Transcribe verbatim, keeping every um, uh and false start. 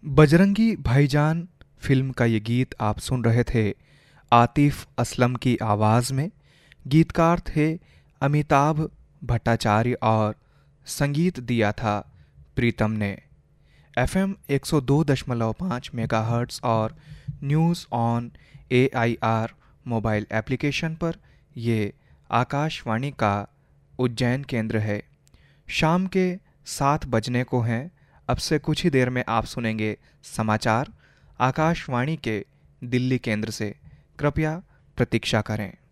बजरंगी भाईजान फिल्म का ये गीत आप सुन रहे थे आतिफ असलम की आवाज़ में। गीतकार थे अमिताभ भट्टाचार्य और संगीत दिया था प्रीतम ने। एफएम एक सौ दो दशमलव पाँच मेगाहर्ट्ज़ और news on AIR mobile application पर ये आकाशवाणी का उज्जैन केंद्र है। शाम के सात बजने को हैं। अब से कुछ ही देर में आप सुनेंगे समाचार आकाशवाणी के दिल्ली केंद्र से। कृपया प्रतीक्षा करें।